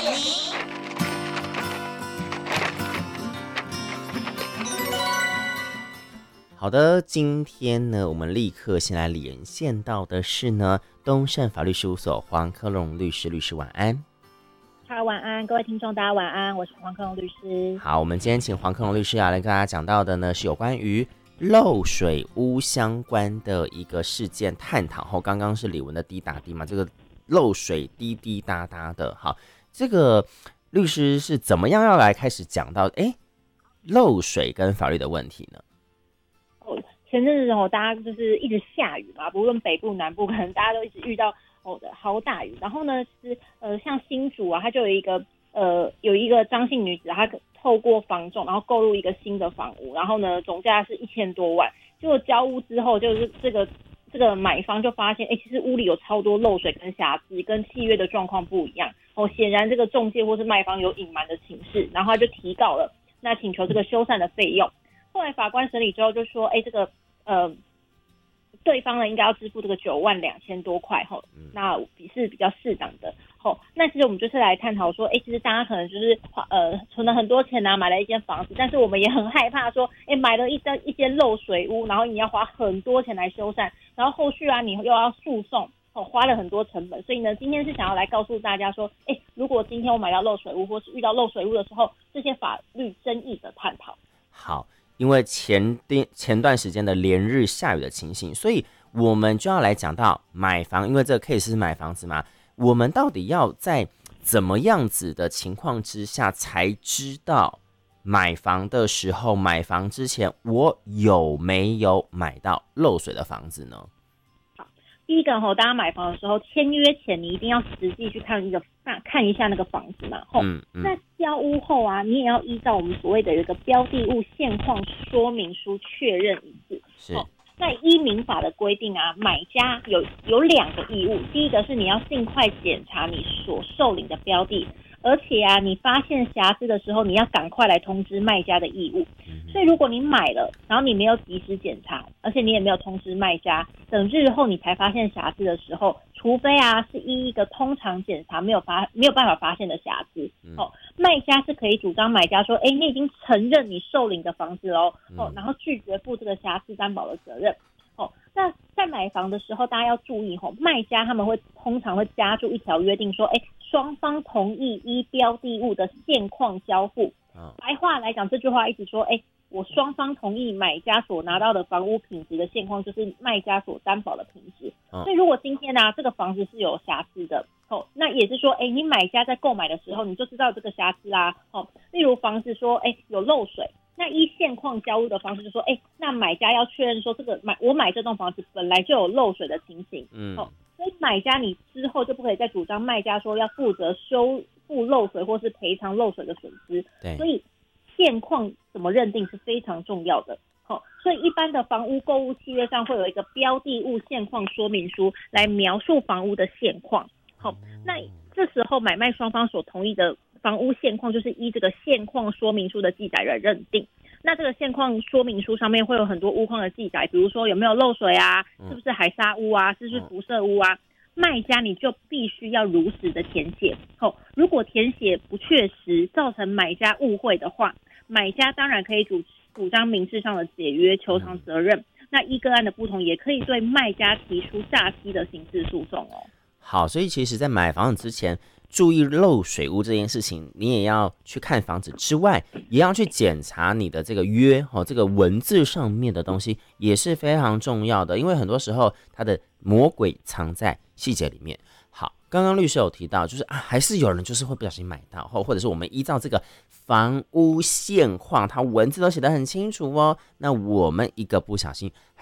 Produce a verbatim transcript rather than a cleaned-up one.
零。好的，今天呢，我们立刻先来连线到的是呢，东盛法律事务所黄科龙律师，律师晚安。 好，晚安，各位听众，大家晚安，我是黄科龙律师。 好，我们今天请黄科龙律师要来跟大家讲到的呢，是有关于漏水屋相关的一个事件探讨后，刚刚是李文的滴答滴嘛，这个漏水滴滴答答的。好，这个律师是怎么样要来开始讲到哎漏水跟法律的问题呢？ 前阵子哦，大家就是一直下雨嘛，不论北部南部，可能大家都一直遇到哦的好大雨。然后呢，其实呃像新竹啊，它就有一个呃有一个张姓女子，她透过房仲，然后购入一个新的房屋，然后呢总价是一千多万。结果交屋之后，就是这个这个买方就发现，哎，其实屋里有超多漏水跟瑕疵，跟契约的状况不一样。哦，显然这个中介或是卖方有隐瞒的情事，然后他就提告了，那请求这个修缮的费用。后来法官审理之后就说，哎，这个呃，对方呢应该要支付这个九万两千多块吼，那比是比较适当的吼。那其实我们就是来探讨说，哎，其实大家可能就是呃存了很多钱啊，买了一间房子，但是我们也很害怕说，哎，买了一间一间漏水屋，然后你要花很多钱来修缮，然后后续啊你又要诉讼。哦，花了很多成本，所以呢，今天是想要来告诉大家说，哎，如果今天我买到漏水屋，或是遇到漏水屋的时候，这些法律争议的探讨。 好，因为前前段时间的连日下雨的情形，所以我们就要来讲到买房，因为这个 case 是买房子嘛，我们到底要在怎么样子的情况之下才知道买房的时候，买房之前我有没有买到漏水的房子呢？ 第一个吼，大家买房的时候，签约前你一定要实际去看一个看一下那个房子嘛。吼、嗯嗯，那交屋后啊，你也要依照我们所谓的一个标的物现况说明书确认一次。 是。 哦，那依民法的规定啊，买家有有两个义务，第一个是你要尽快检查你所受领的标的。而且啊，你发现瑕疵的时候，你要赶快来通知卖家的义务。所以如果你买了，然后你没有及时检查，而且你也没有通知卖家，等日后你才发现瑕疵的时候，除非啊是依一个通常检查没有发没有办法发现的瑕疵，哦，卖家是可以主张买家说，哎，你已经承认你受领的房子喽，哦，然后拒绝负这个瑕疵担保的责任。哦，那在买房的时候，大家要注意吼，卖家他们会通常会加注一条约定说，哎，双方同意依标的物的现况交付。哦，白话来讲，这句话一直说，哎，我双方同意买家所拿到的房屋品质的现况，就是卖家所担保的品质。哦，所以如果今天呢、啊，这个房子是有瑕疵的，哦，那也是说，哎，你买家在购买的时候，你就知道这个瑕疵啦。哦，例如房子说，哎，有漏水。那依现况交屋的方式就说，哎，那买家要确认说这个买我买这栋房子本来就有漏水的情形，嗯，哦，所以买家你之后就不可以再主张卖家说要负责修复漏水或是赔偿漏水的损失，对，所以现况怎么认定是非常重要的，哦，所以一般的房屋购物契约上会有一个标的物现况说明书来描述房屋的现况，好，那这时候买卖双方所同意的房屋现况就是依这个现况说明书的记载来认定。那这个现况说明书上面会有很多屋况的记载，比如说有没有漏水啊，是不是海砂屋啊，是不是辐射屋啊，卖家你就必须要如实的填写。哦，如果填写不确实，造成买家误会的话，买家当然可以主主张民事上的解约求偿责任。那依个案的不同，也可以对卖家提出诈欺的刑事诉讼哦。 好，所以其实在买房子之前，注意漏水屋这件事情，你也要去看房子之外，也要去检查你的这个约，哦，这个文字上面的东西也是非常重要的，因为很多时候它的魔鬼藏在细节里面。好，刚刚律师有提到，就是啊，还是有人就是会不小心买到，或或者是我们依照这个房屋现况，它文字都写得很清楚哦，那我们一个不小心